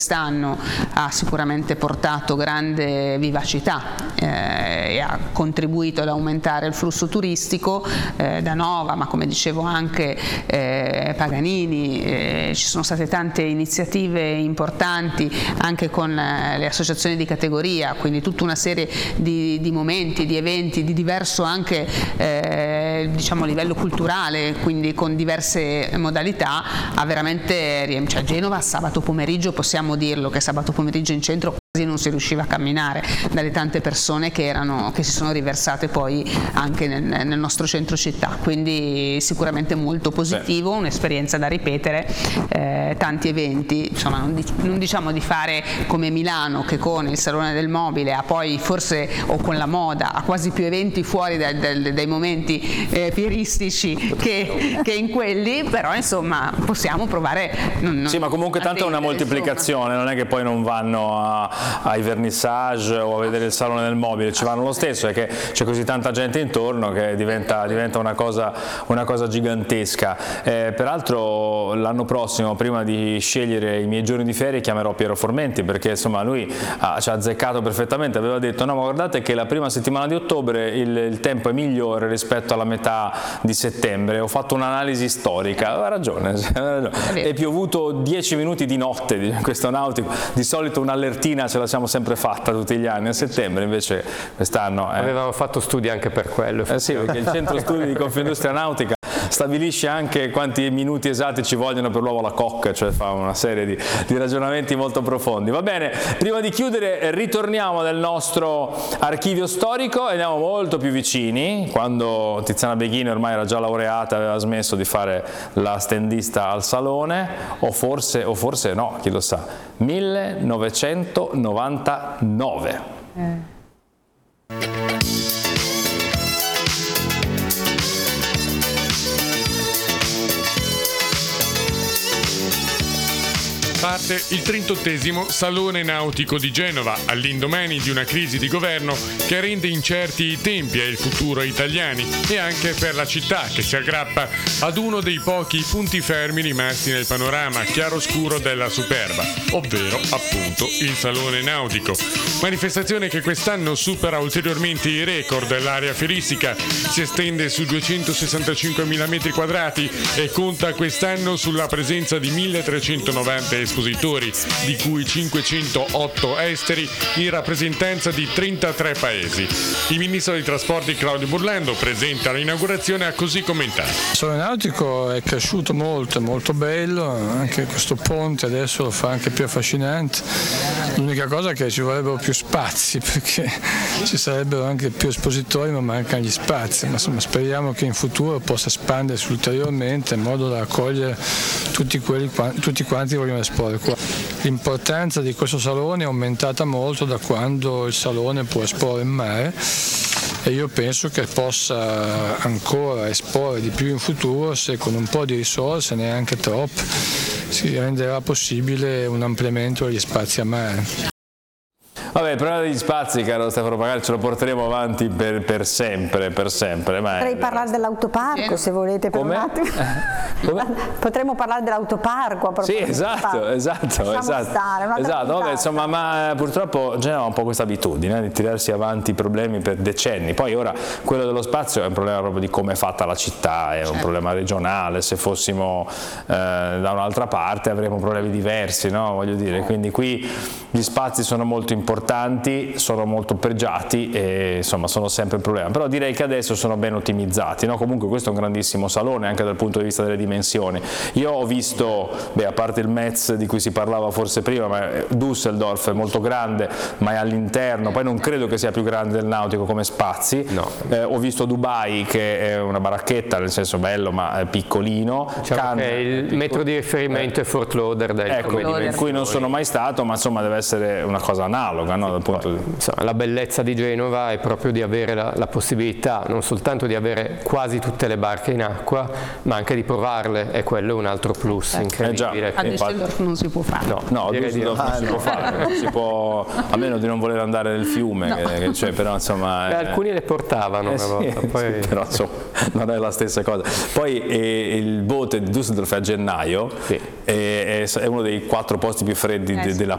quest'anno ha sicuramente portato grande vivacità e ha contribuito ad aumentare il flusso turistico da Nova, ma come dicevo anche Paganini, ci sono state tante iniziative importanti anche con le associazioni di categoria, quindi tutta una serie di momenti, di eventi di diverso anche diciamo livello culturale, quindi con diverse modalità, ha veramente cioè Genova sabato pomeriggio, possiamo dirlo che sabato pomeriggio in centro quasi non si riusciva a camminare dalle tante persone che si sono riversate poi anche nel nostro centro città, quindi sicuramente molto positivo, un'esperienza da ripetere, tanti eventi, insomma non diciamo di fare come Milano che con il Salone del Mobile ha poi forse, o con la moda, ha quasi più eventi fuori dai momenti fieristici che in quelli, però insomma possiamo provare. Sì, ma comunque tanto è una moltiplicazione, non è che poi non vanno ai vernissage o a vedere il Salone del Mobile, ci vanno lo stesso, è che c'è così tanta gente intorno che diventa una cosa gigantesca. Peraltro l'anno prossimo, prima di scegliere i miei giorni di ferie, chiamerò Piero Formenti, perché insomma lui ci ha azzeccato perfettamente, aveva detto no, ma guardate che la prima settimana di ottobre il tempo è migliore rispetto alla metà di settembre. Ho fatto un'analisi storica, aveva ragione. È piovuto 10 minuti di notte di questo nautico, di solito un'allertina ce la siamo sempre fatta tutti gli anni a settembre, invece quest'anno avevamo fatto studi anche per quello. Sì, perché il centro studi di Confindustria Nautica stabilisce anche quanti minuti esatti ci vogliono per l'uovo alla cocca, cioè fa una serie di ragionamenti molto profondi. Va bene, prima di chiudere ritorniamo nel nostro archivio storico e andiamo molto più vicini, quando Tiziana Beghini ormai era già laureata, aveva smesso di fare la standista al Salone, o forse no, chi lo sa, 1999. Parte il 38° Salone Nautico di Genova, all'indomani di una crisi di governo che rende incerti i tempi e il futuro italiani e anche per la città che si aggrappa ad uno dei pochi punti fermi rimasti nel panorama chiaroscuro della Superba, ovvero appunto il Salone Nautico. Manifestazione che quest'anno supera ulteriormente i record dell'area fieristica, si estende su 265.000 metri quadrati e conta quest'anno sulla presenza di 1.390 espositori, di cui 508 esteri in rappresentanza di 33 paesi. Il ministro dei trasporti Claudio Burlando, presente all'inaugurazione, ha così commentato. Il Salone Nautico è cresciuto molto, è molto bello, anche questo ponte adesso lo fa anche più affascinante. L'unica cosa è che ci vorrebbero più spazi, perché ci sarebbero anche più espositori, ma mancano gli spazi, ma insomma speriamo che in futuro possa espandersi ulteriormente in modo da accogliere tutti quanti vogliono esporre qua. L'importanza di questo salone è aumentata molto da quando il salone può esporre in mare e io penso che possa ancora esporre di più in futuro se con un po' di risorse, neanche troppe, si renderà possibile un ampliamento degli spazi a mare. Vabbè, il problema degli spazi, caro Stefano Pagani, ce lo porteremo avanti per sempre. Ma potrei parlare dell'autoparco, se volete, per un attimo. Potremmo parlare dell'autoparco. Sì, esatto. Vabbè, insomma, ma purtroppo Genova ha un po' questa abitudine di tirarsi avanti i problemi per decenni. Poi ora quello dello spazio è un problema proprio di come è fatta la città, è un problema regionale. Se fossimo da un'altra parte avremmo problemi diversi, no? Voglio dire, quindi qui gli spazi sono molto importanti, sono molto pregiati e insomma sono sempre un problema, però direi che adesso sono ben ottimizzati, no? Comunque questo è un grandissimo salone anche dal punto di vista delle dimensioni. Io ho visto, a parte il Metz di cui si parlava forse prima, ma Düsseldorf è molto grande, ma è all'interno, poi non credo che sia più grande del Nautico come spazi. No. Ho visto Dubai, che è una baracchetta, nel senso bello ma è piccolino. Diciamo che il metro di riferimento è Fort Lauderdale, ecco, in cui non sono mai stato, ma insomma deve essere una cosa analoga, no? Dal punto di... Insomma, la bellezza di Genova è proprio di avere la possibilità non soltanto di avere quasi tutte le barche in acqua, ma anche di provarle, e quello è un altro plus incredibile. A Düsseldorf non si può fare. No, a Düsseldorf non si può fare, non si può, a meno di non voler andare nel fiume, no. Cioè, però insomma... alcuni le portavano una volta, poi... però insomma non è la stessa cosa. Poi il boat di Düsseldorf è a gennaio, è uno dei 4 posti più freddi della